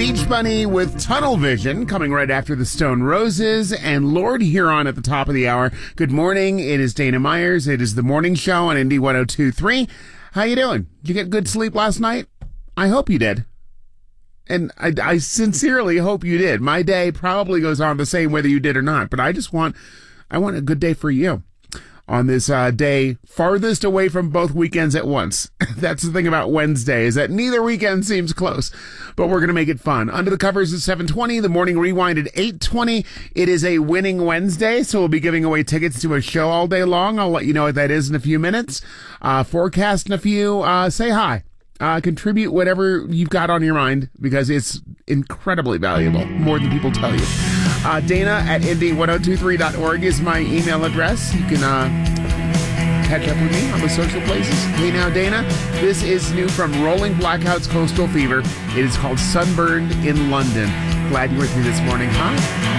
Beach Bunny with Tunnel Vision coming right after the Stone Roses and Lord Huron at the top of the hour. Good morning. It is Dana Myers. It is the morning show on Indy 102.3. How you doing? Did you get good sleep last night? I hope you did. And I sincerely hope you did. My day probably goes on the same whether you did or not, but I want a good day for you on this day farthest away from both weekends at once. That's the thing about Wednesday, is that neither weekend seems close, but we're going to make it fun. Under the Covers at 7:20, the Morning Rewind at 8:20. It is a winning Wednesday, so we'll be giving away tickets to a show all day long. I'll let you know what that is in a few minutes. Forecast in a few. Say hi. Contribute whatever you've got on your mind, because it's incredibly valuable, more than people tell you. Dana at indy1023.org is my email address. You can catch up with me on the social places. Hey now, Dana, this is new from Rolling Blackouts Coastal Fever. It is called Sunburned in London. Glad you're with me this morning, huh?